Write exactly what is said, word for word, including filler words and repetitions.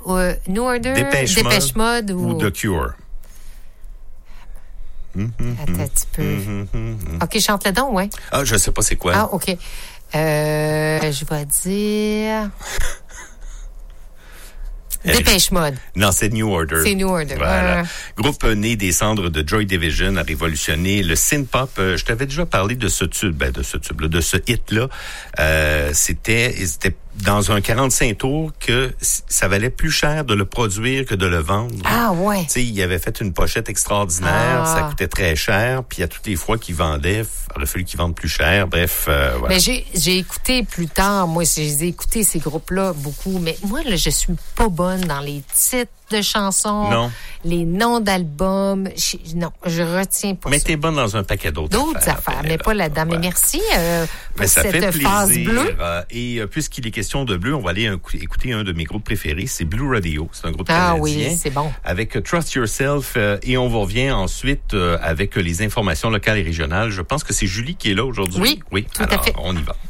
euh, New Order, Dépêche, Dépêche Mode, Mode ou... ou The Cure. Attends un petit peu. Mm-hmm, mm-hmm. OK, chante-le donc, ouais. Ah, je sais pas c'est quoi. Ah, OK. Euh, je vais dire... Dépêche Mode. Non, c'est New Order. C'est New Order. Voilà. Euh... Groupe né des cendres de Joy Division a révolutionné le synth-pop. Euh, je t'avais déjà parlé de ce tube, ben de ce tube-là, de ce hit-là. Euh, c'était, c'était dans un quarante-cinq tours que ça valait plus cher de le produire que de le vendre. Ah ouais. Tu sais, il avait fait une pochette extraordinaire, ah. ça coûtait très cher, puis à toutes les fois qu'il vendait, il a fallu qu'il vende plus cher. Bref, euh, voilà. Mais j'ai j'ai écouté plus tard, moi j'ai écouté ces groupes-là beaucoup, mais moi là je suis pas bonne dans les titres de chansons, non. les noms d'albums. Je, non, je retiens pas mais ça. t'es bonne dans un paquet d'autres D'autres affaires, affaires mais pas là-dedans. Ouais. Mais merci euh, pour mais ça cette fait phase plaisir. bleue. Euh, et euh, puisqu'il est question de bleu, on va aller un, écouter un de mes groupes préférés, c'est Blue Radio. C'est un groupe ah, canadien. Ah oui, c'est bon. Avec uh, Trust Yourself. Euh, et on vous revient ensuite euh, avec les informations locales et régionales. Je pense que c'est Julie qui est là aujourd'hui. Oui, oui. tout Alors, à fait. On y va.